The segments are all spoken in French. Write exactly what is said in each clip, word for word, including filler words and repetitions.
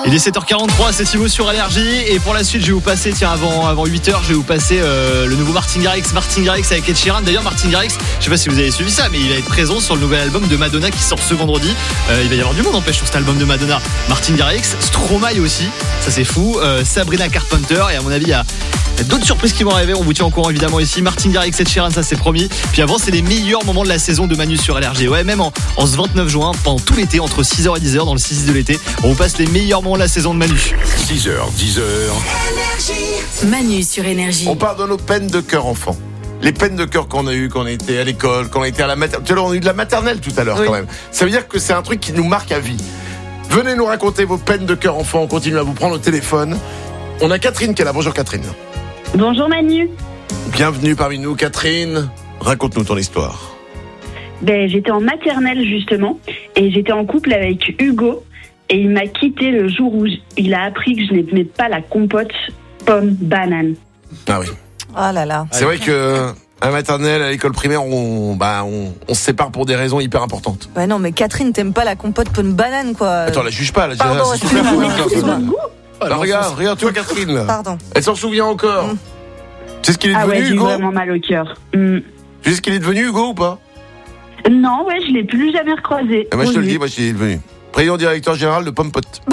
Il est sept heures quarante-trois, c'est Thibaut sur Énergie. Et pour la suite, je vais vous passer, tiens, avant, avant huit heures, je vais vous passer euh, le nouveau Martin Garrix. Martin Garrix avec Ed Sheeran. D'ailleurs, Martin Garrix, je sais pas si vous avez suivi ça, mais il va être présent sur le nouvel album de Madonna qui sort ce vendredi. Euh, il va y avoir du monde, n'empêche, sur cet album de Madonna. Martin Garrix, Stromae aussi, ça c'est fou. Euh, Sabrina Carpenter, et à mon avis, il y a d'autres surprises qui vont arriver. On vous tient au courant évidemment ici. Martin Garrix, Ed Sheeran, ça c'est promis. Puis avant, c'est les meilleurs moments de la saison de Manu sur Énergie. Ouais, même en, en ce vingt-neuf juin, pendant tout l'été, entre six heures et dix heures, dans le six de l'été, on vous passe les meilleurs moments de la saison de Manu. six heures, dix heures. Manu sur Énergie. On parle de nos peines de cœur enfant. Les peines de cœur qu'on a eues quand on était à l'école, quand on était à la maternelle. Tout à l'heure, on a eu de la maternelle tout à l'heure oui. quand même. Ça veut dire que c'est un truc qui nous marque à vie. Venez nous raconter vos peines de cœur enfant. On continue à vous prendre au téléphone. On a Catherine qui est là. Bonjour Catherine. Bonjour Manu. Bienvenue parmi nous Catherine. Raconte-nous ton histoire. Ben, j'étais en maternelle justement et j'étais en couple avec Hugo et il m'a quitté le jour où il a appris que je n'aimais pas la compote pomme banane. Ah oui. Oh là là. C'est vrai que à la maternelle, à l'école primaire, on, bah, on, on se sépare pour des raisons hyper importantes. Ouais non mais Catherine, t'aimes pas la compote pomme banane quoi. Attends, la juge pas. Là, Pardon, c'est super fou, Excuse-moi. là, regarde, regarde toi Catherine là. Pardon. Elle s'en souvient encore. Mm. Tu sais ce qu'il est Ah devenu ouais, j'ai Hugo vraiment mal au cœur. Mm. Tu sais ce qu'il est devenu Hugo ou pas? Non, ouais, je l'ai plus jamais recroisé. Et moi je te le Oui. dis, moi je suis devenu président directeur général de Pomme Pote.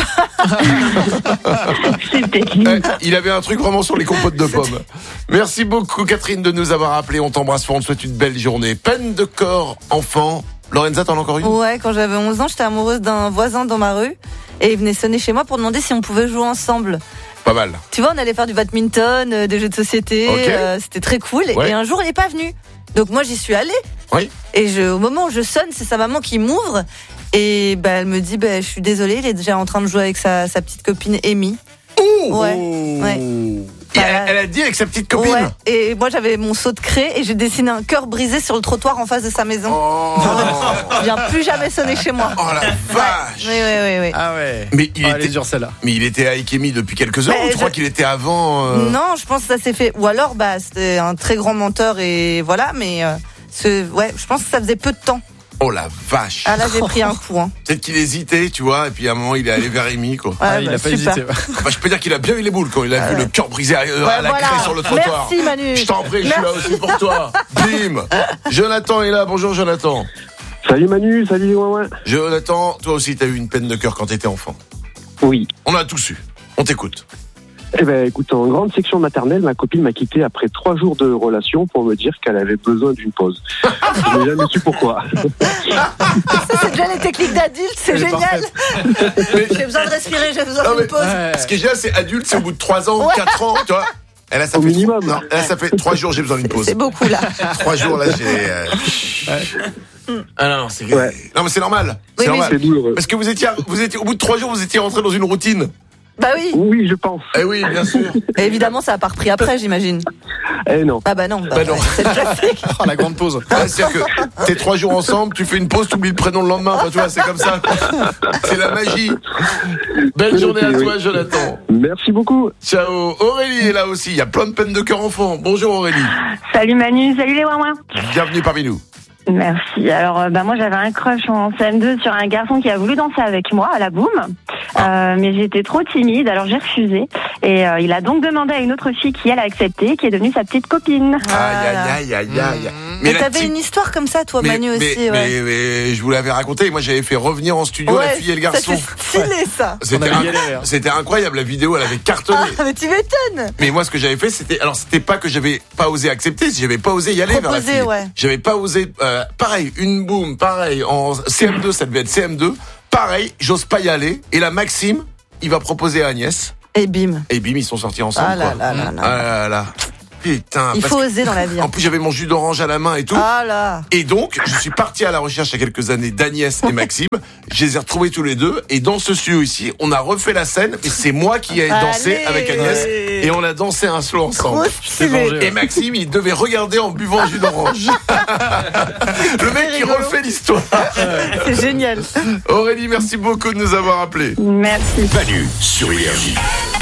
C'est technique. Eh, il avait un truc vraiment sur les compotes de pommes. Merci beaucoup Catherine de nous avoir appelé. On t'embrasse fort, on te souhaite une belle journée. Peine de corps, enfant. Lorenza, t'en as encore une? Ouais, quand j'avais onze ans, j'étais amoureuse d'un voisin dans ma rue et il venait sonner chez moi pour demander si on pouvait jouer ensemble. Pas mal. Tu vois, on allait faire du badminton, euh, des jeux de société, Okay. euh, c'était très cool. Ouais. Et un jour, il n'est pas venu. Donc moi, j'y suis allée. Oui. Et je, au moment où je sonne, c'est sa maman qui m'ouvre. Et bah, elle me dit, bah, je suis désolée, il est déjà en train de jouer avec sa, sa petite copine Amy. Ouh. Ouais, ouais. Et elle, elle a dit avec sa petite copine. Ouais. Et moi, j'avais mon seau de craie et j'ai dessiné un cœur brisé sur le trottoir en face de sa maison. Oh. Il vient plus jamais sonner chez moi. Oh la vache. Oui, oui, oui, oui. Ah ouais. Mais il Ah, était elle est dure celle-là. Mais il était avec Amy depuis quelques heures Mais ou tu je- crois qu'il était avant euh... Non, je pense que ça s'est fait. Ou alors, bah, c'était un très grand menteur et voilà. Mais euh, ce... ouais, je pense que ça faisait peu de temps. Oh la vache. Ah là, j'ai pris un coup. Hein. Peut-être qu'il hésitait, tu vois, et puis à un moment il est allé vers Amy quoi. Ouais, Ah, il bah, a pas super. hésité. Bah, je peux dire qu'il a bien eu les boules quand il a Ah vu ouais. le cœur brisé à, euh, Ouais, à la voilà. craie sur le trottoir. Merci Manu. Je t'en prie, je suis là aussi pour toi. Bim. Jonathan est là. Bonjour Jonathan. Salut Manu, salut Ouin. Jonathan, toi aussi t'as eu une peine de cœur quand t'étais enfant. Oui. On a tous eu. On t'écoute. Eh ben, écoute, en grande section maternelle, ma copine m'a quitté après trois jours de relation pour me dire qu'elle avait besoin d'une pause. Je n'ai jamais su pourquoi. Ça, c'est déjà les techniques d'adultes, c'est Elle est génial. J'ai besoin de respirer, j'ai besoin Non, d'une mais- pause. Ouais. Ce qui est génial, c'est adulte, c'est au bout de trois ans ou Ouais. quatre ans, tu vois. Elle a ça Au fait minimum. trois- non, elle a ça fait trois jours, j'ai besoin d'une pause. C'est beaucoup là. Trois jours là, j'ai. euh, Ah non, c'est Ouais. non mais c'est normal. C'est Oui, oui. normal. C'est douloureux. Parce que vous étiez, vous étiez au bout de trois jours, vous étiez rentré dans une routine. Bah oui. Oui, je pense. Eh oui, bien sûr. Et évidemment, ça a pas repris après, j'imagine. Eh non. Ah bah non. Bah, Bah non. ouais, c'est le classique. Oh, la grande pause. Ouais, c'est-à-dire que t'es trois jours ensemble, tu fais une pause, t'oublies le prénom le lendemain. Enfin, tu vois, c'est comme ça. C'est la magie. Belle Oui, journée à oui. toi, Jonathan. Merci beaucoup. Ciao. Aurélie est là aussi. Il y a plein de peines de cœur enfant. Bonjour Aurélie. Salut Manu, salut les ouin-ouin. Bienvenue parmi nous. Merci. Alors, euh, bah, moi, j'avais un crush en C M deux sur un garçon qui a voulu danser avec moi à la boum. Euh, mais j'étais trop timide, alors j'ai refusé. Et euh, il a donc demandé à une autre fille qui, elle, a accepté, qui est devenue sa petite copine. Aïe, aïe, aïe, aïe, aïe. Mais la t'avais type- une histoire comme ça, toi, Manu, mais, aussi. mais, ouais. mais, mais je vous l'avais raconté. Moi, j'avais fait revenir en studio la Ouais, fille et le ça, garçon. c'est stylé, ça. C'était, On avait inc- galéré, hein. c'était incroyable. La vidéo, elle avait cartonné. Ah, mais tu m'étonnes. Mais moi, ce que j'avais fait, c'était, alors, c'était pas que j'avais pas osé accepter, j'avais pas osé y aller vers la Proposer, fille. ouais. J'avais pas osé, euh, pareil, une boum, pareil, en C M deux, ça devait être C M deux. Pareil, j'ose pas y aller. Et là, Maxime, il va proposer à Agnès. Et bim. Et bim, ils sont sortis ensemble, Ah là quoi. là là là. Ah là là. Putain. Il parce faut que- oser dans la vie. En hein. plus, j'avais mon jus d'orange à la main et tout. Ah là. Et donc, je suis parti à la recherche il y a quelques années d'Agnès et Maxime. Je les ai retrouvés tous les deux. Et dans ce studio ici, on a refait la scène. Et c'est moi qui ai dansé Allez. avec Agnès. Et on a dansé un slow ensemble. Trop stylé. Et Maxime, il devait regarder en buvant un jus d'orange. Le mec qui rigolo. refait l'histoire. C'est génial. Aurélie, merci beaucoup de nous avoir appelés. Merci. Manu sur Énergie.